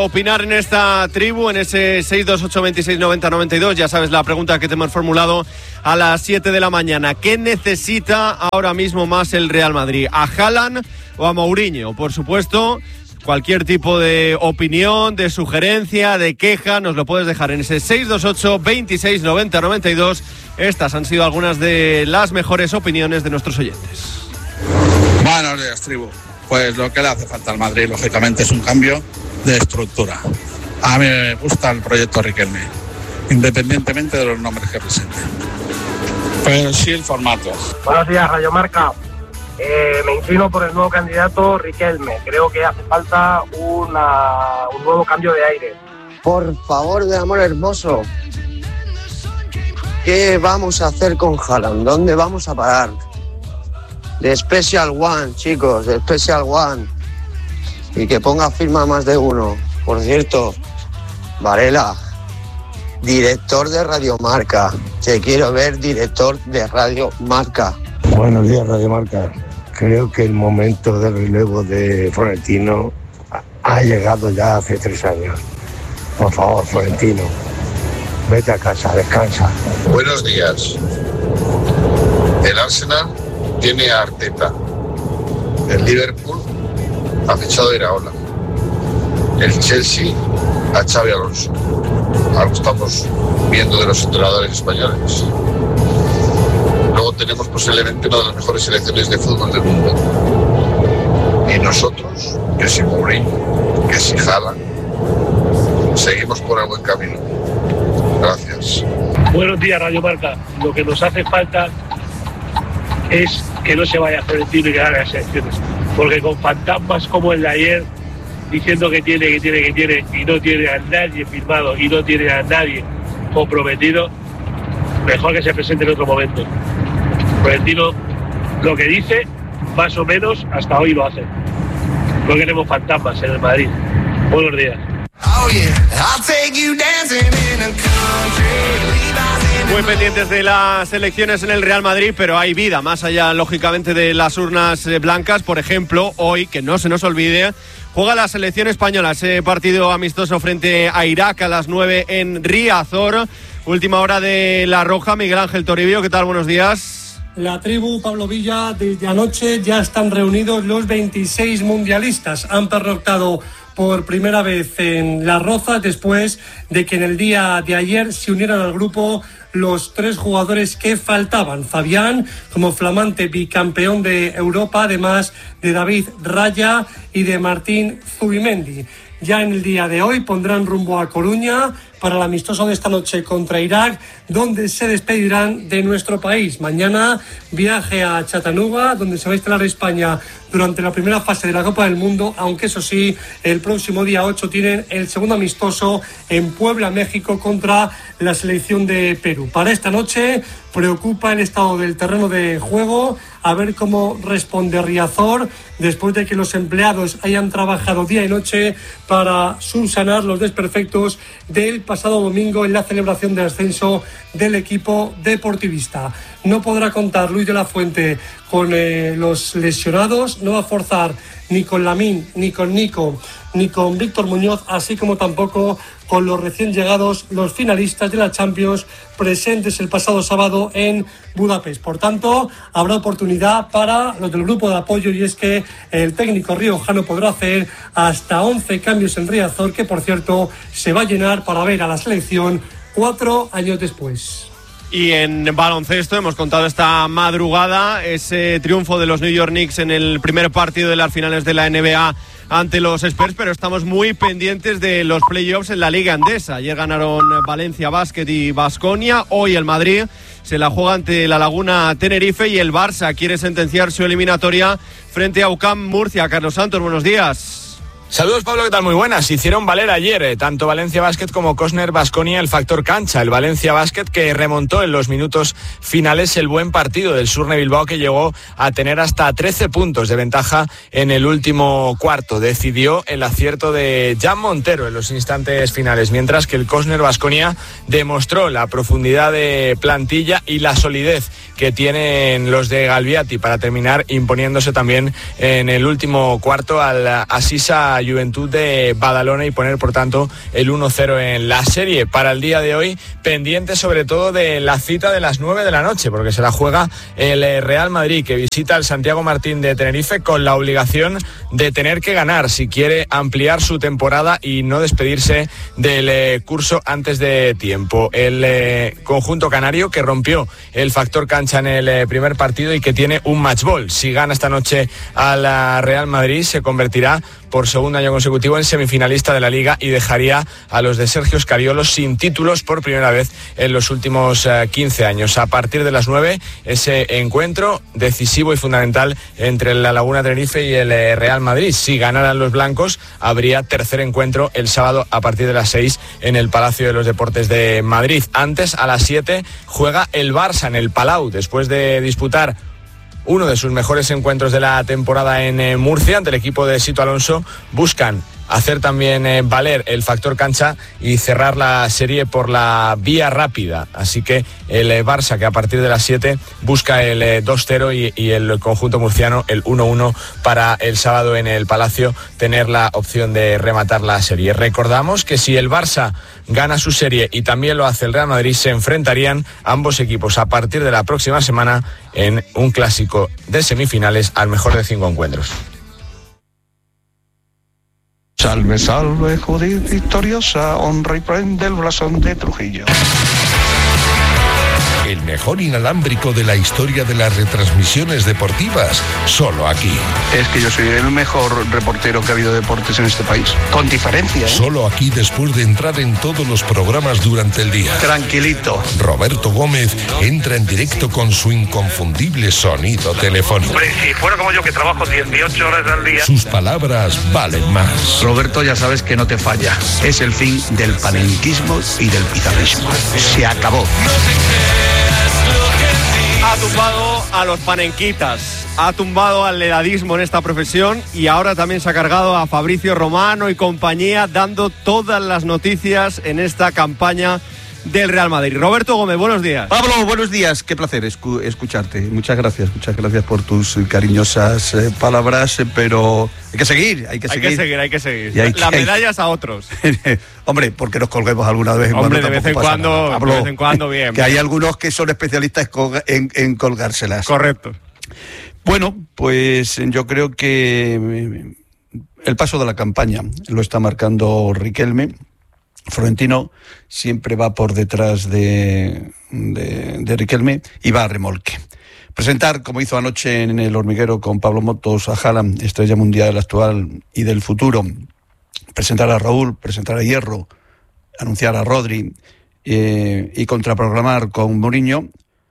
Opinar en esta tribu, en ese 628269092, ya sabes la pregunta que te hemos formulado a las 7 de la mañana. ¿Qué necesita ahora mismo más el Real Madrid? ¿A Haaland o a Mourinho? Por supuesto, cualquier tipo de opinión, de sugerencia, de queja, nos lo puedes dejar en ese 628269092. Estas han sido algunas de las mejores opiniones de nuestros oyentes. Buenos días, tribu. Pues lo que le hace falta al Madrid, lógicamente, es un cambio de estructura. A mí me gusta el proyecto Riquelme, independientemente de los nombres que presente. Pero sí el formato. Buenos días, Radio Marca. Me inclino por el nuevo candidato Riquelme. Creo que hace falta un nuevo cambio de aire. Por favor, de amor hermoso, ¿qué vamos a hacer con Haaland? ¿Dónde vamos a parar? De Special One, chicos, de Special One. Y que ponga firma más de uno. Por cierto, Varela, director de Radio Marca. Te quiero ver, director de Radio Marca. Buenos días, Radio Marca. Creo que el momento de relevo de Florentino ha llegado ya hace 3 años. Por favor, Florentino, vete a casa, descansa. Buenos días. El Arsenal tiene a Arteta. El Liverpool ha fichado a Iraola. El Chelsea a Xabi Alonso. Algo estamos viendo de los entrenadores españoles. Luego tenemos posiblemente una de las mejores selecciones de fútbol del mundo. Y nosotros, que si Mourinho, que si Haaland, seguimos por el buen camino. Gracias. Buenos días, Radio Marca. Lo que nos hace falta es que no se vaya a Florentino y que haga las elecciones. Porque con fantasmas como el de ayer, diciendo que tiene, y no tiene a nadie firmado y no tiene a nadie comprometido, mejor que se presente en otro momento. Florentino lo que dice, más o menos, hasta hoy lo hace. No queremos fantasmas en el Madrid. Buenos días. Muy pendientes de las elecciones en el Real Madrid, pero hay vida más allá, lógicamente, de las urnas blancas. Por ejemplo, hoy, que no se nos olvide, juega la selección española, ese partido amistoso frente a Irak a las 9 en Riazor. Última hora de La Roja. Miguel Ángel Toribio, ¿qué tal? Buenos días. La tribu, Pablo Villa, desde anoche ya están reunidos los 26 mundialistas. Han pernoctado por primera vez en Las Rozas después de que en el día de ayer se unieran al grupo los 3 jugadores que faltaban. Fabián, como flamante bicampeón de Europa, además de David Raya y de Martín Zubimendi. Ya en el día de hoy pondrán rumbo a Coruña para el amistoso de esta noche contra Irak, donde se despedirán de nuestro país. Mañana viaje a Chattanooga, donde se va a instalar España durante la primera fase de la Copa del Mundo, aunque eso sí, el próximo día 8 tienen el segundo amistoso en Puebla, México, contra la selección de Perú. Para esta noche preocupa el estado del terreno de juego, a ver cómo responde Riazor después de que los empleados hayan trabajado día y noche para subsanar los desperfectos del pasado domingo en la celebración del ascenso del equipo deportivista. No podrá contar Luis de la Fuente con los lesionados, no va a forzar ni con Lamine, ni con Nico, ni con Víctor Muñoz, así como tampoco con los recién llegados, los finalistas de la Champions presentes el pasado sábado en Budapest. Por tanto, habrá oportunidad para los del grupo de apoyo, y es que el técnico riojano podrá hacer hasta 11 cambios en Riazor, que por cierto se va a llenar para ver a la selección 4 años después. Y en baloncesto hemos contado esta madrugada ese triunfo de los New York Knicks en el primer partido de las finales de la NBA ante los Spurs, pero estamos muy pendientes de los playoffs en la Liga Endesa. Ayer ganaron Valencia Basket y Baskonia. Hoy el Madrid se la juega ante la Laguna Tenerife y el Barça quiere sentenciar su eliminatoria frente a UCAM Murcia. Carlos Santos, buenos días. Saludos, Pablo, ¿qué tal? Muy buenas. Hicieron valer ayer tanto Valencia Basket como Cosner Baskonia el factor cancha. El Valencia Basket que remontó en los minutos finales el buen partido del Surne Bilbao, que llegó a tener hasta 13 puntos de ventaja en el último cuarto. Decidió el acierto de Jan Montero en los instantes finales, mientras que el Cosner Baskonia demostró la profundidad de plantilla y la solidez que tienen los de Galviati para terminar imponiéndose también en el último cuarto al Asisa la Juventud de Badalona y poner por tanto el 1-0 en la serie. Para el día de hoy, pendiente sobre todo de la cita de las 9 de la noche, porque se la juega el Real Madrid, que visita el Santiago Martín de Tenerife con la obligación de tener que ganar si quiere ampliar su temporada y no despedirse del curso antes de tiempo. El conjunto canario, que rompió el factor cancha en el primer partido y que tiene un match ball. Si gana esta noche a la Real Madrid, se convertirá por segundo año consecutivo en semifinalista de la Liga y dejaría a los de Sergio Scariolo sin títulos por primera vez en los últimos 15 años. A partir de las 9, ese encuentro decisivo y fundamental entre la Laguna Tenerife y el Real Madrid. Si ganaran los blancos, habría tercer encuentro el sábado a partir de las 6 en el Palacio de los Deportes de Madrid. Antes, a las 7, juega el Barça en el Palau, después de disputar uno de sus mejores encuentros de la temporada en Murcia ante el equipo de Sito Alonso. Buscan hacer también valer el factor cancha y cerrar la serie por la vía rápida. Así que el Barça, que a partir de las 7 busca el 2-0 y el conjunto murciano el 1-1 para el sábado en el Palacio, tener la opción de rematar la serie. Recordamos que si el Barça gana su serie y también lo hace el Real Madrid, se enfrentarían ambos equipos a partir de la próxima semana en un clásico de semifinales al mejor de 5 encuentros. Salve, salve, Judith victoriosa, honra y prende el blasón de Trujillo. El mejor inalámbrico de la historia de las retransmisiones deportivas, solo aquí. Es que yo soy el mejor reportero que ha habido de deportes en este país, con diferencia, ¿eh? Solo aquí, después de entrar en todos los programas durante el día. Tranquilito. Roberto Gómez entra en directo con su inconfundible sonido telefónico. Hombre, si fuera como yo, que trabajo 18 horas al día. Sus palabras valen más. Roberto, ya sabes que no te falla. Es el fin del panenquismo y del pizarrismo. Se acabó. Ha tumbado a los panenquitas, ha tumbado al edadismo en esta profesión y ahora también se ha cargado a Fabricio Romano y compañía, dando todas las noticias en esta campaña del Real Madrid. Roberto Gómez, buenos días. Pablo, buenos días, qué placer escucharte. Muchas gracias por tus cariñosas palabras, pero hay que seguir. Hay que seguir. Las medallas a otros. Hombre, porque nos colguemos alguna vez en cuando. Hombre, de vez en cuando bien. Que hay algunos que son especialistas en colgárselas. Correcto. Bueno, pues yo creo que el paso de la campaña lo está marcando Riquelme. Florentino siempre va por detrás de Riquelme y va a remolque. Presentar, como hizo anoche en el Hormiguero con Pablo Motos, a Haaland, estrella mundial actual y del futuro. Presentar a Raúl, presentar a Hierro, anunciar a Rodri y contraprogramar con Mourinho,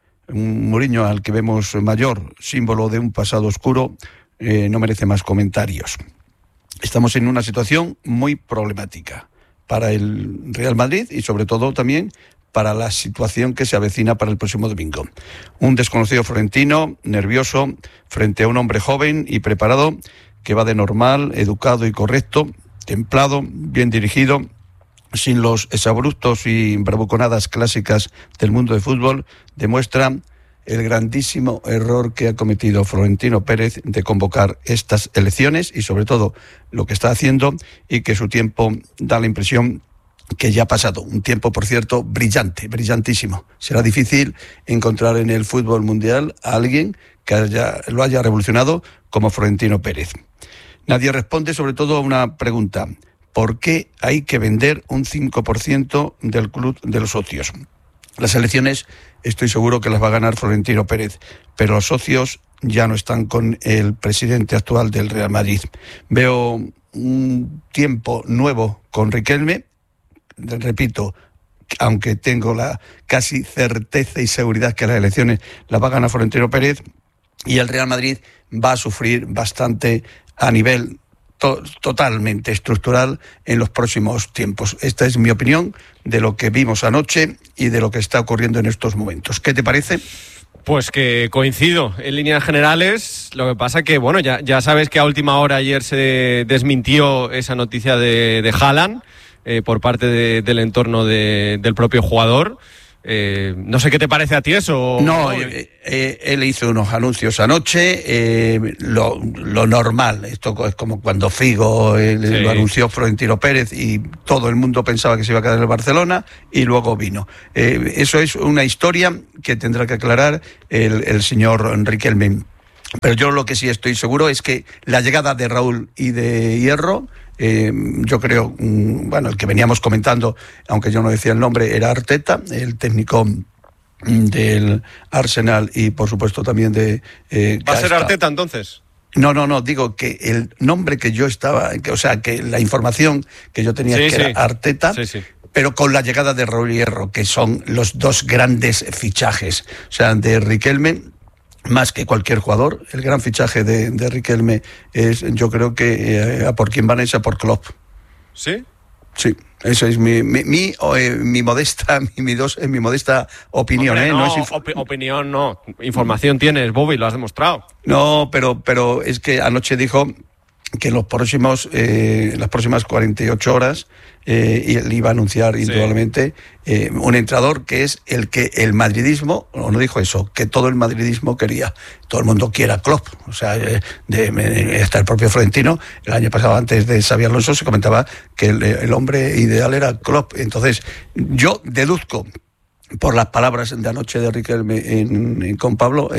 un Mourinho al que vemos mayor, símbolo de un pasado oscuro, no merece más comentarios. Estamos en una situación muy problemática para el Real Madrid y sobre todo también para la situación que se avecina para el próximo domingo. Un desconocido florentino, nervioso, frente a un hombre joven y preparado, que va de normal, educado y correcto, templado, bien dirigido, sin los exabruptos y bravuconadas clásicas del mundo del fútbol, demuestra el grandísimo error que ha cometido Florentino Pérez de convocar estas elecciones y sobre todo lo que está haciendo, y que su tiempo da la impresión que ya ha pasado. Un tiempo, por cierto, brillante, brillantísimo. Será difícil encontrar en el fútbol mundial a alguien que lo haya revolucionado como Florentino Pérez. Nadie responde sobre todo a una pregunta: ¿por qué hay que vender un 5% del club de los socios? Las elecciones estoy seguro que las va a ganar Florentino Pérez, pero los socios ya no están con el presidente actual del Real Madrid. Veo un tiempo nuevo con Riquelme, repito, aunque tengo la casi certeza y seguridad que las elecciones las va a ganar Florentino Pérez, y el Real Madrid va a sufrir bastante a nivel totalmente estructural en los próximos tiempos. Esta es mi opinión de lo que vimos anoche y de lo que está ocurriendo en estos momentos. ¿Qué te parece? Pues que coincido en líneas generales. Lo que pasa que, bueno, ya sabes que a última hora ayer se desmintió esa noticia de Haaland por parte del entorno del propio jugador. No sé qué te parece a ti eso. No, él hizo unos anuncios anoche, lo normal. Esto es como cuando Figo lo anunció Florentino Pérez y todo el mundo pensaba que se iba a quedar en el Barcelona y luego vino. Eso es una historia que tendrá que aclarar el señor Riquelme. Pero yo lo que sí estoy seguro es que la llegada de Raúl y de Hierro, yo creo, el que veníamos comentando, aunque yo no decía el nombre, era Arteta, el técnico del Arsenal y por supuesto también de... ¿Va a ser Arteta entonces? No, digo que el nombre que yo estaba, que la información que yo tenía era Arteta, pero con la llegada de Raúl y Hierro, que son los dos grandes fichajes, o sea, de Riquelme, más que cualquier jugador, el gran fichaje de Riquelme es, yo creo que a por quién van es a por Klopp. ¿Sí? Sí, esa es mi modesta opinión. Hombre, no es opinión no, información tienes, Bobby, lo has demostrado. No, pero es que anoche dijo que en las próximas 48 horas él iba a anunciar indudablemente un entrenador que es el que el madridismo, no dijo eso, que todo el madridismo quería. Todo el mundo quiere a Klopp. O sea, hasta el propio Florentino, el año pasado, antes de Xabi Alonso, se comentaba que el hombre ideal era Klopp. Entonces, yo deduzco por las palabras de anoche de Riquelme con Pablo,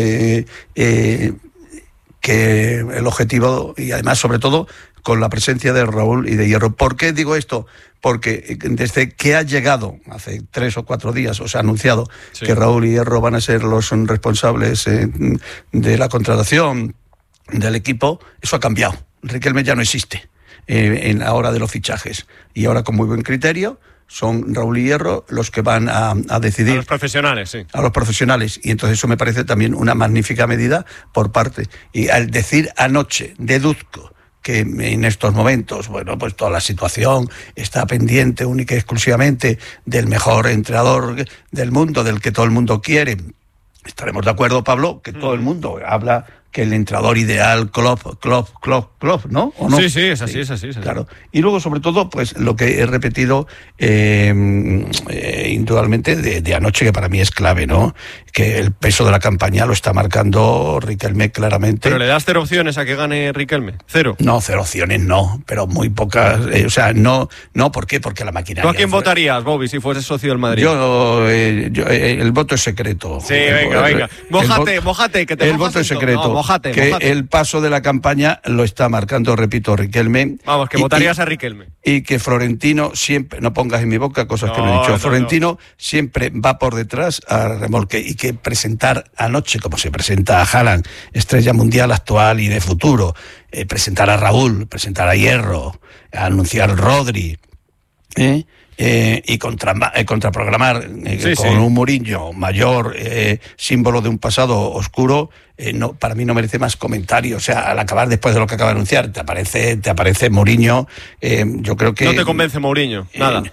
que el objetivo, y además sobre todo con la presencia de Raúl y de Hierro. ¿Por qué digo esto? Porque desde que ha llegado, hace 3 o 4 días, os ha anunciado que Raúl y Hierro van a ser los responsables de la contratación del equipo, eso ha cambiado. Riquelme ya no existe en la hora de los fichajes. Y ahora, con muy buen criterio, son Raúl y Hierro los que van a decidir. A los profesionales, sí. A los profesionales. Y entonces eso me parece también una magnífica medida por parte. Y al decir anoche, deduzco que en estos momentos, pues toda la situación está pendiente única y exclusivamente del mejor entrenador del mundo, del que todo el mundo quiere. Estaremos de acuerdo, Pablo, que todo el mundo habla que el entrenador ideal, Klopp, ¿no? ¿O no? Sí, es así. Claro. Y luego, sobre todo, pues lo que he repetido indudablemente de anoche, que para mí es clave, ¿no? Que el peso de la campaña lo está marcando Riquelme claramente. ¿Pero le das 0 opciones a que gane Riquelme? ¿0? No, 0 opciones no, pero muy pocas. No, ¿por qué? Porque la maquinaria... ¿Tú a quién votarías, Bobby, si fueses socio del Madrid? Yo el voto es secreto. Sí, venga. Mójate, que te el voto es secreto. No, mójate. El paso de la campaña lo está marcando, repito, Riquelme. Vamos, que votarías a Riquelme. Y que Florentino siempre, no pongas en mi boca cosas que no he dicho, Florentino siempre va por detrás a remolque, y que presentar anoche, como se presenta a Haaland, estrella mundial actual y de futuro, presentar a Raúl, presentar a Hierro, anunciar Rodri, y contraprogramar con un Mourinho mayor, símbolo de un pasado oscuro, para mí no merece más comentario. O sea, al acabar, después de lo que acaba de anunciar, te aparece Mourinho. Yo creo que... ¿No te convence Mourinho? Nada.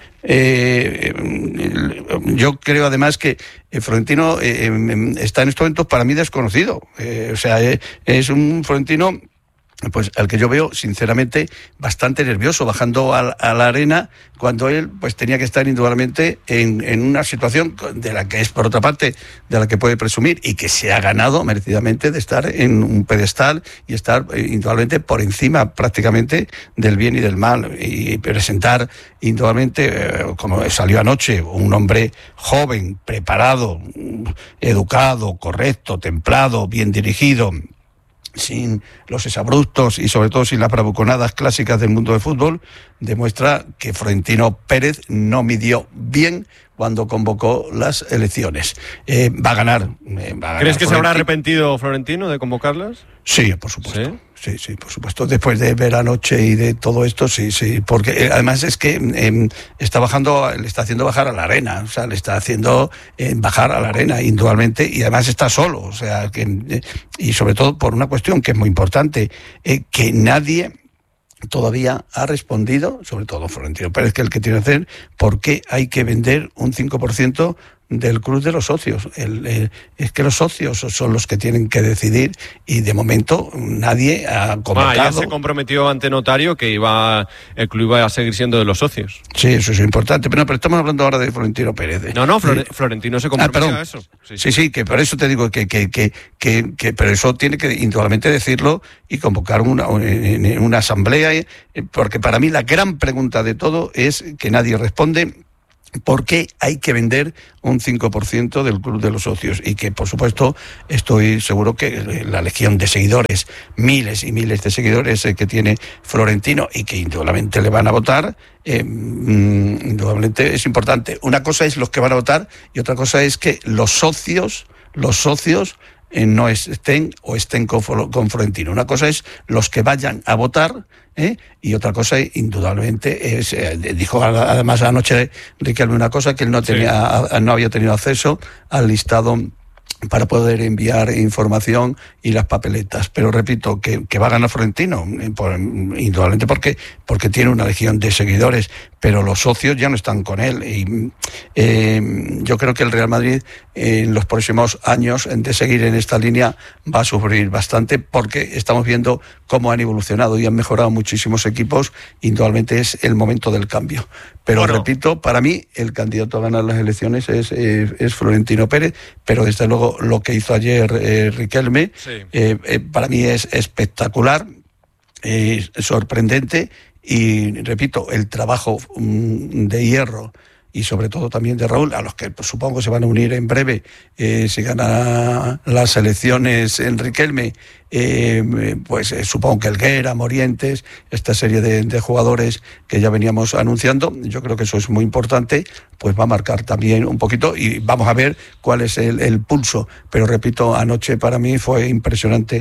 Yo creo además que Florentino está en estos momentos para mí desconocido. Es un Florentino, pues al que yo veo sinceramente bastante nervioso bajando a la arena, cuando él pues tenía que estar indudablemente en una situación de la que es, por otra parte, de la que puede presumir, y que se ha ganado merecidamente de estar en un pedestal y estar indudablemente por encima prácticamente del bien y del mal, y presentar indudablemente, como salió anoche, un hombre joven, preparado, educado, correcto, templado, bien dirigido, sin los exabruptos y sobre todo sin las bravuconadas clásicas del mundo del fútbol, demuestra que Florentino Pérez no midió bien cuando convocó las elecciones. Va a ganar. ¿Crees que se habrá arrepentido Florentino de convocarlas? Sí, por supuesto. Sí, por supuesto. Después de ver anoche y de todo esto, sí. Porque además es que le está haciendo bajar a la arena. O sea, le está haciendo bajar a la arena indudablemente, y además está solo. O sea, y sobre todo por una cuestión que es muy importante, que nadie todavía ha respondido, sobre todo Florentino Pérez, que es el que tiene que hacer, por qué hay que vender un 5% del club de los socios. Es que los socios son los que tienen que decidir y de momento nadie ha convocado. Ya se comprometió ante notario que el club iba a seguir siendo de los socios. Sí, eso es importante, pero estamos hablando ahora de Florentino Pérez. No, Florentino se comprometió a eso. Sí, que por eso te digo que pero eso tiene que indudablemente decirlo y convocar una asamblea, porque para mí la gran pregunta de todo es que nadie responde. ¿Por qué hay que vender un 5% del club de los socios? Y que, por supuesto, estoy seguro que la legión de seguidores, miles y miles de seguidores que tiene Florentino y que indudablemente le van a votar, indudablemente es importante. Una cosa es los que van a votar y otra cosa es que los socios no estén con Florentino. Una cosa es los que vayan a votar, y otra cosa, indudablemente, es dijo además anoche Riquelme una cosa, que él no había tenido acceso al listado para poder enviar información y las papeletas. Pero repito, que va a ganar Florentino, indudablemente porque tiene una legión de seguidores, pero los socios ya no están con él. Y yo creo que el Real Madrid en los próximos años, de seguir en esta línea, va a sufrir bastante, porque estamos viendo cómo han evolucionado y han mejorado muchísimos equipos. Indudablemente es el momento del cambio. Pero repito, para mí el candidato a ganar las elecciones es Florentino Pérez, pero desde luego lo que hizo ayer Riquelme, para mí es espectacular, sorprendente, y repito, el trabajo de Hierro y sobre todo también de Raúl, a los que supongo se van a unir en breve si gana las elecciones en Riquelme, supongo que Helguera, Morientes, esta serie de jugadores que ya veníamos anunciando. Yo creo que eso es muy importante, pues va a marcar también un poquito y vamos a ver cuál es el pulso. Pero repito, anoche para mí fue impresionante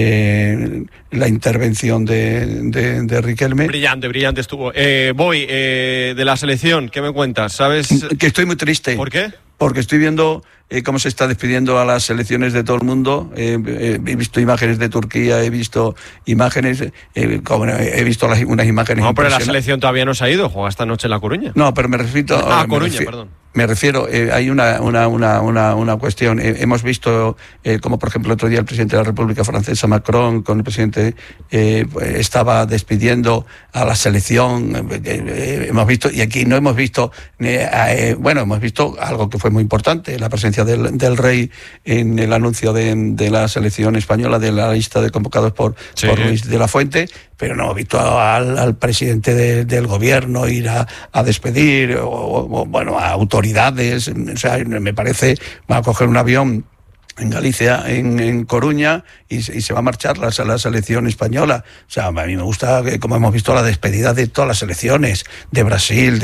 la intervención de Riquelme. Brillante estuvo. De la selección, ¿qué me cuentas? ¿Sabes? Que estoy muy triste. ¿Por qué? Porque estoy viendo cómo se está despidiendo a las selecciones de todo el mundo. He visto imágenes de Turquía, he visto imágenes, he visto unas imágenes. No, pero la selección todavía no se ha ido, juega esta noche en La Coruña. No, pero me refiero perdón. Me refiero, hay una cuestión. Hemos visto, como por ejemplo el otro día el presidente de la República Francesa, Macron, con el presidente, estaba despidiendo a la selección. Hemos visto, y aquí no hemos visto, hemos visto algo que fue muy importante, la presencia del rey en el anuncio de la selección española, de la lista de convocados por Luis de la Fuente, pero no hemos visto al presidente del gobierno ir a despedir, a autoridades. O sea, me parece, va a coger un avión en Galicia, en Coruña, y se va a marchar la selección española. O sea, a mí me gusta, como hemos visto, la despedida de todas las selecciones, de Brasil,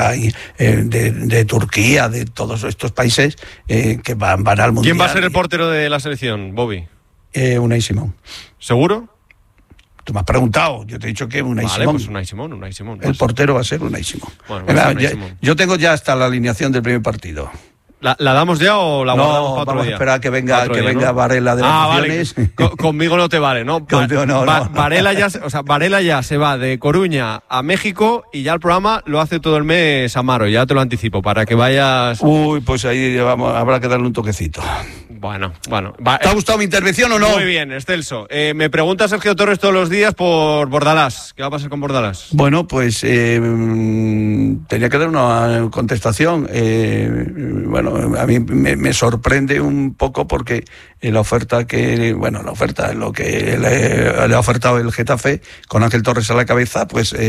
de Turquía, de todos estos países que van al Mundial. ¿Quién va a ser el portero de la selección, Bobby? Unai Simón. ¿Seguro? Tú me has preguntado, yo te he dicho que Unai Simón. Vale, pues Unai Simón. El portero va a ser Unai Simón. Bueno, yo tengo ya hasta la alineación del primer partido. ¿La damos ya o la guardamos para otro vamos día? A esperar que venga Varela de las Naciones. Vale. Conmigo no te vale, ¿no? Varela ya se va de Coruña a México y ya el programa lo hace todo el mes Amaro, ya te lo anticipo, para que vayas... Uy, pues ahí habrá que darle un toquecito. Bueno. ¿Te ha gustado mi intervención o no? Muy bien, Excelso. Me pregunta Sergio Torres todos los días por Bordalás. ¿Qué va a pasar con Bordalás? Bueno, pues tenía que dar una contestación. A mí me sorprende un poco porque la oferta lo que le ha ofertado el Getafe con Ángel Torres a la cabeza,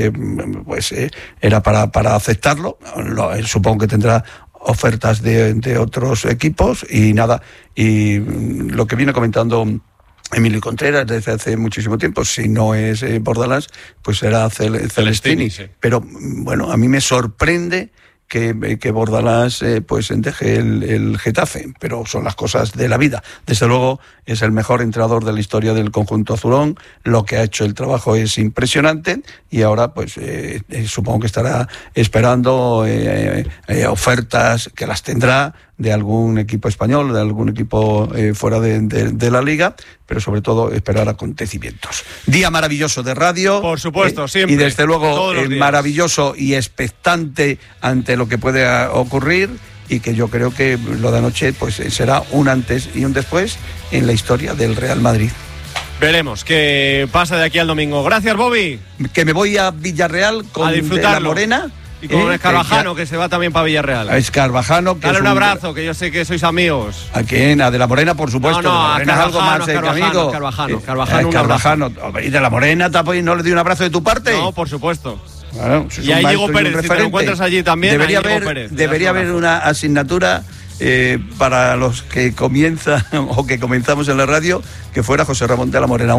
era para aceptarlo. Supongo que tendrá ofertas de otros equipos y nada. Y lo que viene comentando Emilio Contreras desde hace muchísimo tiempo, si no es Bordalás, pues será Celestini. Sí. Pero bueno, a mí me sorprende que Bordalás deje el Getafe, pero son las cosas de la vida. Desde luego es el mejor entrenador de la historia del conjunto azulón, lo que ha hecho, el trabajo es impresionante y ahora supongo que estará esperando ofertas, que las tendrá, de algún equipo español, de algún equipo fuera de la liga, pero sobre todo esperar acontecimientos. Día maravilloso de radio. Por supuesto, siempre. Y desde luego maravilloso y expectante ante lo que puede ocurrir. y que yo creo que lo de anoche pues será un antes y un después en la historia del Real Madrid. Veremos qué pasa de aquí al domingo. Gracias, Bobby. Que me voy a Villarreal con De la Morena. Y con Escarvajano, que se va también para Villarreal. A Escarvajano. Que dale un abrazo, que yo sé que sois amigos. ¿A quién? A De la Morena, por supuesto. No, De la Morena es algo más que amigo. Escarvajano. ¿Y De la Morena no le di un abrazo de tu parte? No, por supuesto. Bueno, y ahí Diego Pérez, si te lo encuentras allí también. Debería haber una asignatura para los que comienzan o que comenzamos en la radio, que fuera José Ramón de la Morena.